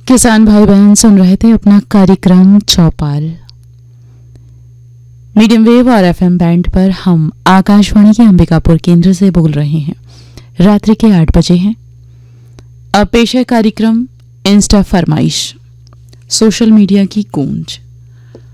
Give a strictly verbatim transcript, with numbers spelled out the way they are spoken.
किसान भाई बहन सुन रहे थे अपना कार्यक्रम चौपाल मीडियम वेव और एफएम बैंड पर। हम आकाशवाणी के अंबिकापुर केंद्र से बोल रहे हैं। रात्रि के आठ बजे हैं। अब पेश है कार्यक्रम इंस्टा फरमाइश, सोशल मीडिया की गूंज।